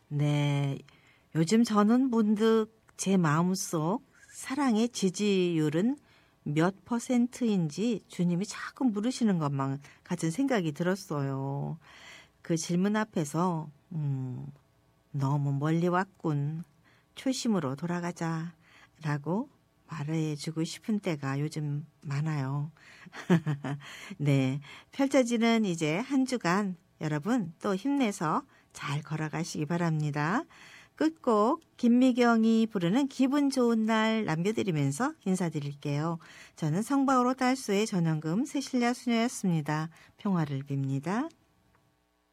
네, 요즘 저는 문득 제 마음속 사랑의 지지율은 몇 퍼센트인지 주님이 자꾸 물으시는 것만 같은 생각이 들었어요. 그 질문 앞에서 너무 멀리 왔군. 초심으로 돌아가자 라고 말해주고 싶은 때가 요즘 많아요. 네, 펼쳐지는 이제 한 주간 여러분 또 힘내서 잘 걸어가시기 바랍니다. 끝곡 김미경이 부르는 기분 좋은 날 남겨드리면서 인사드릴게요. 저는 성바오로 달수의 전영금 세실야 수녀였습니다. 평화를 빕니다.